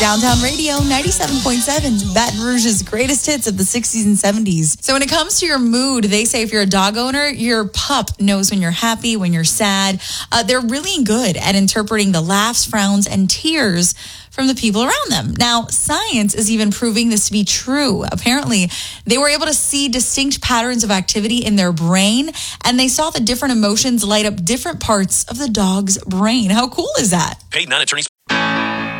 Downtown Radio 97.7, Baton Rouge's greatest hits of the 60s and 70s. So when it comes to your mood, they say if you're a dog owner, your pup knows when you're happy, when you're sad. They're really good at interpreting the laughs, frowns, and tears from the people around them. Now, science is even proving this to be true. Apparently, they were able to see distinct patterns of activity in their brain, and they saw that different emotions light up different parts of the dog's brain. How cool is that? Paid non-attorneys